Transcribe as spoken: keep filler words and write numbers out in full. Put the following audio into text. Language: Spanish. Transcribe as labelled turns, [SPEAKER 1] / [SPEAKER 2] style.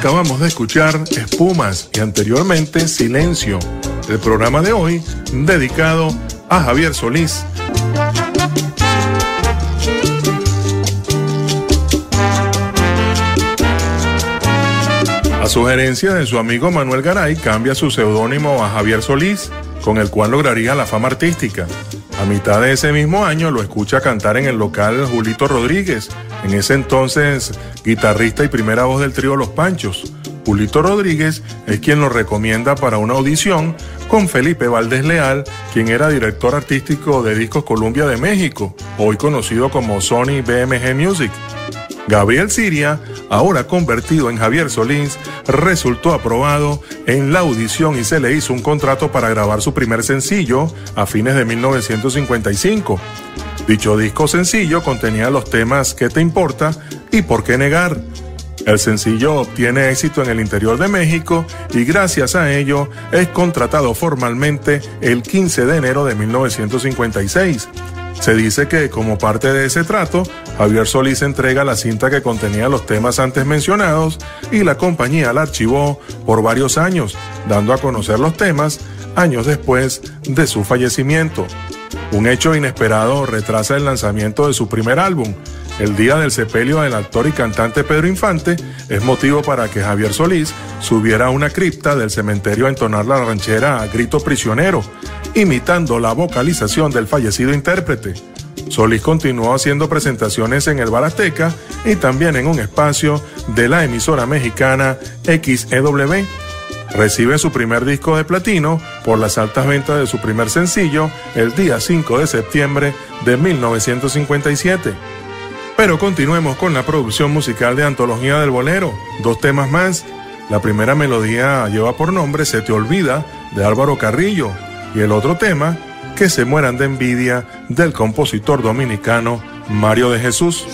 [SPEAKER 1] Acabamos de escuchar Espumas y anteriormente Silencio, el programa de hoy dedicado a Javier Solís. A sugerencia de su amigo Manuel Garay, cambia su seudónimo a Javier Solís, con el cual lograría la fama artística. A mitad de ese mismo año lo escucha cantar en el local Julito Rodríguez, en ese entonces guitarrista y primera voz del trío Los Panchos. Julito Rodríguez es quien lo recomienda para una audición con Felipe Valdés Leal, quien era director artístico de Discos Columbia de México, hoy conocido como Sony B M G Music. Gabriel Siria, ahora convertido en Javier Solís, resultó aprobado en la audición y se le hizo un contrato para grabar su primer sencillo a fines de mil novecientos cincuenta y cinco. Dicho disco sencillo contenía los temas ¿Qué te importa? Y ¿Por qué negar? El sencillo obtiene éxito en el interior de México y gracias a ello es contratado formalmente el quince de enero de mil novecientos cincuenta y seis. Se dice que, como parte de ese trato, Javier Solís entrega la cinta que contenía los temas antes mencionados y la compañía la archivó por varios años, dando a conocer los temas años después de su fallecimiento. Un hecho inesperado retrasa el lanzamiento de su primer álbum. El día del sepelio del actor y cantante Pedro Infante es motivo para que Javier Solís subiera a una cripta del cementerio a entonar la ranchera Grito Prisionero, imitando la vocalización del fallecido intérprete. Solís continuó haciendo presentaciones en el Bar Azteca y también en un espacio de la emisora mexicana X E W. Recibe su primer disco de platino por las altas ventas de su primer sencillo el día cinco de septiembre de mil novecientos cincuenta y siete. Pero continuemos con la producción musical de Antología del Bolero. Dos temas más. La primera melodía lleva por nombre Se te olvida, de Álvaro Carrillo, y el otro tema, Que se mueran de envidia, del compositor dominicano Mario de Jesús.